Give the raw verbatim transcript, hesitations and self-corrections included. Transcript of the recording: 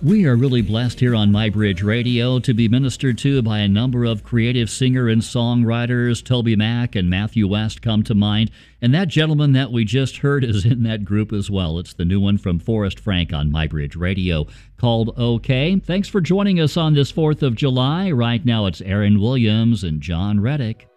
We are really blessed here on MyBridge Radio to be ministered to by a number of creative singer and songwriters. Toby Mac and Matthew West come to mind. And that gentleman that we just heard is in that group as well. It's the new one from Forrest Frank on MyBridge Radio called OK. Thanks for joining us on this fourth of July. Right now it's Aaron Williams and John Reddick.